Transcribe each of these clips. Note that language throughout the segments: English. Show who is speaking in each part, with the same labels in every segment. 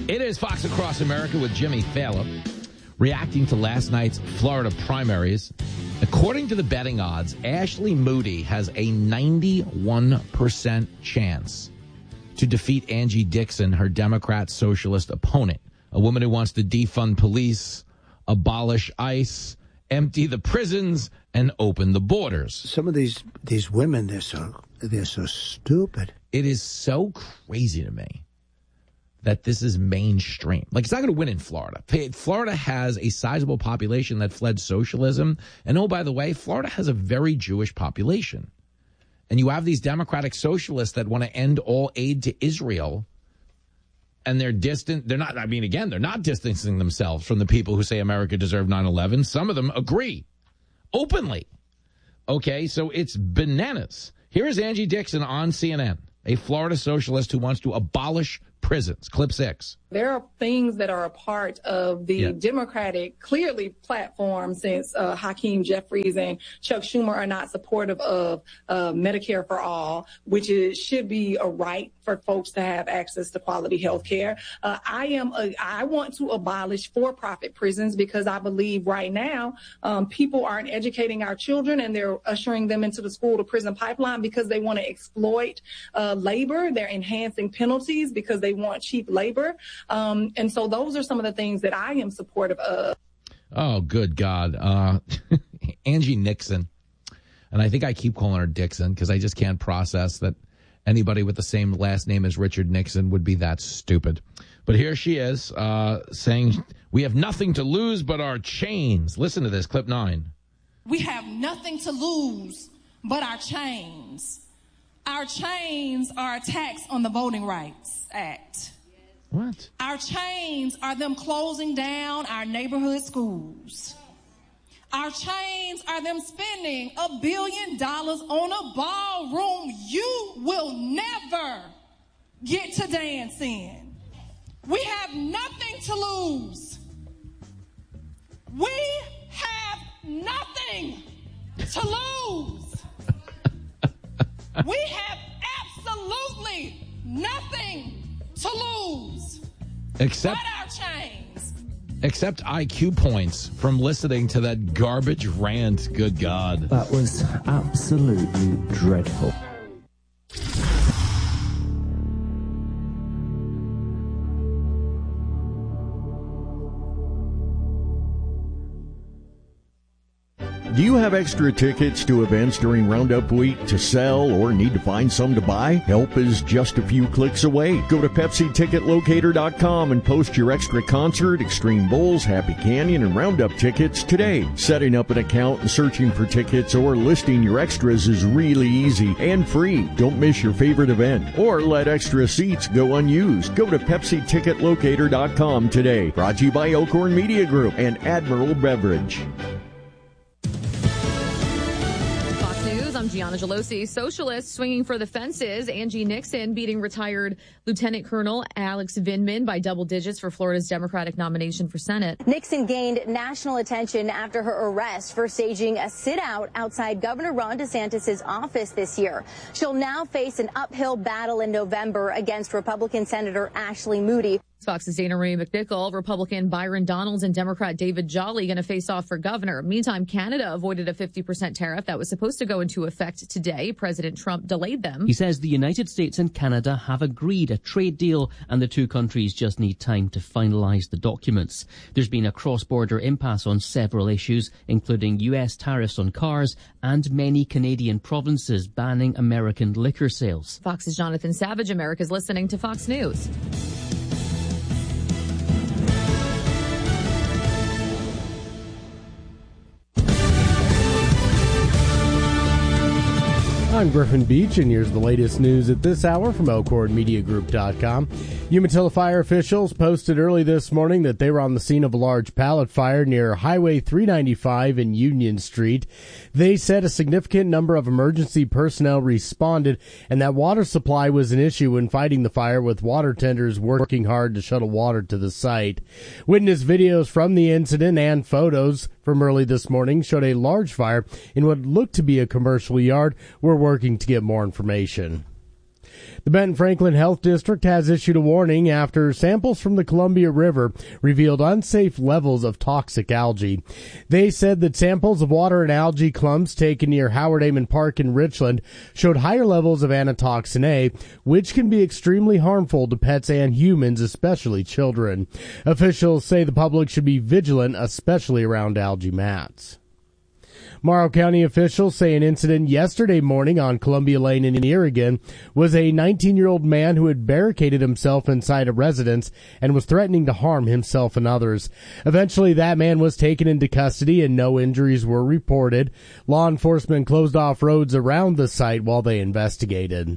Speaker 1: It is Fox Across America with Jimmy Fallon reacting to last night's Florida primaries. According to the betting odds, Ashley Moody has a 91% chance to defeat Angie Dixon, her Democrat socialist opponent, a woman who wants to defund police, abolish ICE, empty the prisons, and open the borders.
Speaker 2: Some of these women, they're so stupid.
Speaker 1: It is so crazy to me that this is mainstream. Like, it's not going to win in Florida. Florida has a sizable population that fled socialism. And oh, by the way, Florida has a very Jewish population. And you have these democratic socialists that want to end all aid to Israel. And they're distant. They're not, I mean, again, they're not distancing themselves from the people who say America deserved 9/11. Some of them agree openly. Okay, so it's bananas. Here is Angie Dixon on CNN, a Florida socialist who wants to abolish prisons. Clip 6.
Speaker 3: There are things that are a part of the Democratic, clearly, platform since Hakeem Jeffries and Chuck Schumer are not supportive of Medicare for all, which should be a right for folks to have access to quality health care. I want to abolish for-profit prisons because I believe right now people aren't educating our children and they're ushering them into the school-to-prison pipeline because they want to exploit labor. They're enhancing penalties because they want cheap labor. And so those are some of the things that I am supportive of.
Speaker 1: Oh, good God. Angie Nixon. And I think I keep calling her Dixon because I just can't process that anybody with the same last name as Richard Nixon would be that stupid. But here she is saying, we have nothing to lose but our chains. Listen to this, clip 9.
Speaker 4: We have nothing to lose but our chains. Our chains are a tax on the Voting Rights Act.
Speaker 1: What?
Speaker 4: Our chains are them closing down our neighborhood schools. Our chains are them spending $1 billion on a ballroom you will never get to dance in. We have nothing to lose. We have nothing to lose. We have absolutely nothing to lose
Speaker 1: except
Speaker 4: but our chains.
Speaker 1: Except IQ points from listening to that garbage rant. Good God.
Speaker 5: That was absolutely dreadful.
Speaker 6: Do you have extra tickets to events during Roundup Week to sell or need to find some to buy? Help is just a few clicks away. Go to PepsiTicketLocator.com and post your extra concert, Extreme Bowls, Happy Canyon, and Roundup tickets today. Setting up an account and searching for tickets or listing your extras is really easy and free. Don't miss your favorite event or let extra seats go unused. Go to PepsiTicketLocator.com today. Brought to you by Elkhorn Media Group and Admiral Beverage.
Speaker 7: I'm Gianna Gelosi. Socialists swinging for the fences. Angie Nixon beating retired Lieutenant Colonel Alex Vindman by double digits for Florida's Democratic nomination for Senate.
Speaker 8: Nixon gained national attention after her arrest for staging a sit-out outside Governor Ron DeSantis' office this year. She'll now face an uphill battle in November against Republican Senator Ashley Moody.
Speaker 7: Fox's Dana Marie McNichol, Republican Byron Donalds, and Democrat David Jolly going to face off for governor. Meantime, Canada avoided a 50% tariff that was supposed to go into effect today. President Trump delayed them.
Speaker 9: He says the United States and Canada have agreed a trade deal and the two countries just need time to finalize the documents. There's been a cross-border impasse on several issues, including U.S. tariffs on cars and many Canadian provinces banning American liquor sales.
Speaker 7: Fox's Jonathan Savage. America's listening to Fox News.
Speaker 10: I'm Griffin Beach, and here's the latest news at this hour from ElkhornMediaGroup.com. Umatilla fire officials posted early this morning that they were on the scene of a large pallet fire near Highway 395 and Union Street. They said a significant number of emergency personnel responded, and that water supply was an issue in fighting the fire, with water tenders working hard to shuttle water to the site. Witness videos from the incident and photos from early this morning showed a large fire in what looked to be a commercial yard. We're working to get more information. The Benton Franklin Health District has issued a warning after samples from the Columbia River revealed unsafe levels of toxic algae. They said that samples of water and algae clumps taken near Howard Amon Park in Richland showed higher levels of anatoxin A, which can be extremely harmful to pets and humans, especially children. Officials say the public should be vigilant, especially around algae mats. Morrow County officials say an incident yesterday morning on Columbia Lane in Oregon was a 19-year-old man who had barricaded himself inside a residence and was threatening to harm himself and others. Eventually, that man was taken into custody and no injuries were reported. Law enforcement closed off roads around the site while they investigated.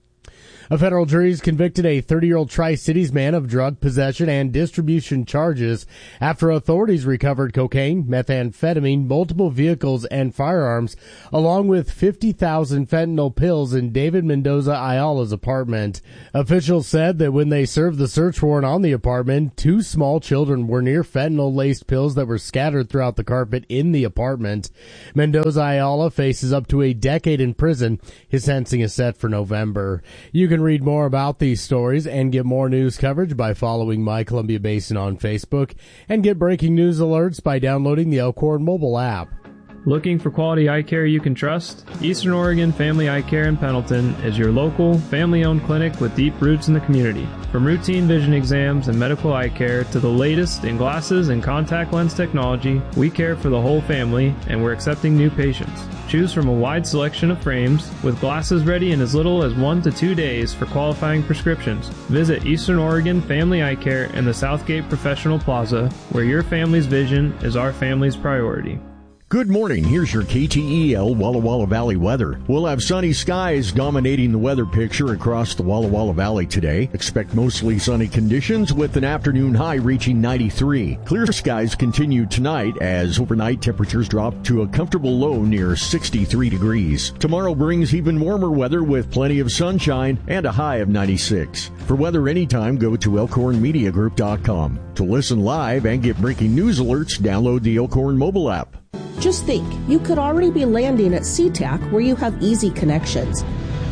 Speaker 10: A federal jury has convicted a 30-year-old Tri-Cities man of drug possession and distribution charges after authorities recovered cocaine, methamphetamine, multiple vehicles, and firearms, along with 50,000 fentanyl pills in David Mendoza Ayala's apartment. Officials said that when they served the search warrant on the apartment, 2 small children were near fentanyl-laced pills that were scattered throughout the carpet in the apartment. Mendoza Ayala faces up to a decade in prison. His sentencing is set for November. You can read more about these stories and get more news coverage by following My Columbia Basin on Facebook, and get breaking news alerts by downloading the Elkhorn mobile app.
Speaker 11: Looking for quality eye care you can trust? Eastern Oregon Family Eye Care in Pendleton is your local, family-owned clinic with deep roots in the community. From routine vision exams and medical eye care to the latest in glasses and contact lens technology, we care for the whole family, and we're accepting new patients. Choose from a wide selection of frames, with glasses ready in as little as 1 to 2 days for qualifying prescriptions. Visit Eastern Oregon Family Eye Care in the Southgate Professional Plaza, where your family's vision is our family's priority.
Speaker 6: Good morning. Here's your KTEL Walla Walla Valley weather. We'll have sunny skies dominating the weather picture across the Walla Walla Valley today. Expect mostly sunny conditions with an afternoon high reaching 93. Clear skies continue tonight as overnight temperatures drop to a comfortable low near 63 degrees. Tomorrow brings even warmer weather with plenty of sunshine and a high of 96. For weather anytime, go to elkhornmediagroup.com. To listen live and get breaking news alerts, download the Elkhorn mobile app.
Speaker 12: Just think, you could already be landing at SeaTac where you have easy connections.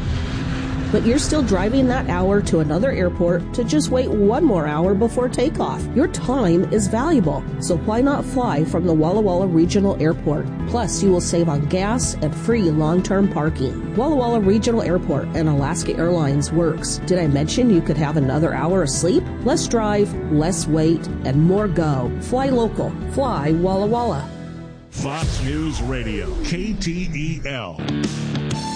Speaker 12: But you're still driving that hour to another airport to just wait 1 more hour before takeoff. Your time is valuable, so why not fly from the Walla Walla Regional Airport? Plus, you will save on gas and free long-term parking. Walla Walla Regional Airport and Alaska Airlines works. Did I mention you could have another hour of sleep? Less drive, less wait, and more go. Fly local. Fly Walla Walla.
Speaker 13: Fox News Radio, KTEL.